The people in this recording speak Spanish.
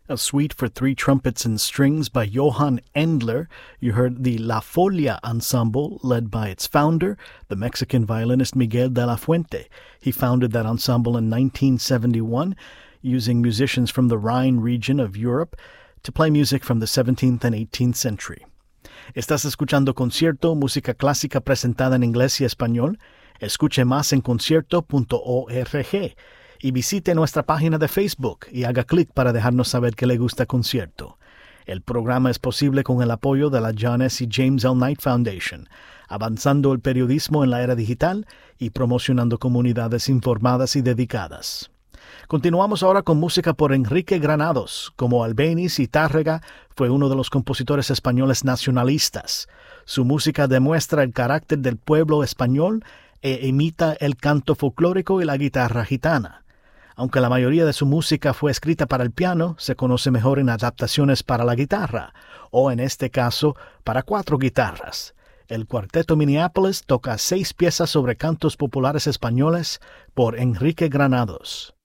A suite for three trumpets and strings by Johann Endler. You heard the La Folia Ensemble, led by its founder, the Mexican violinist Miguel de la Fuente. He founded that ensemble in 1971, using musicians from the Rhine region of Europe to play music from the 17th and 18th century. Estás escuchando Concierto, música clásica presentada en inglés y español. Escuche más en concierto.org. Y visite nuestra página de Facebook y haga clic para dejarnos saber que le gusta Concierto. El programa es posible con el apoyo de la John S. y James L. Knight Foundation, avanzando el periodismo en la era digital y promocionando comunidades informadas y dedicadas. Continuamos ahora con música por Enrique Granados. Como Albéniz y Tárrega, fue uno de los compositores españoles nacionalistas. Su música demuestra el carácter del pueblo español e imita el canto folclórico y la guitarra gitana. Aunque la mayoría de su música fue escrita para el piano, se conoce mejor en adaptaciones para la guitarra, o en este caso, para 4 guitarras. El Cuarteto Minneapolis toca 6 piezas sobre cantos populares españoles por Enrique Granados.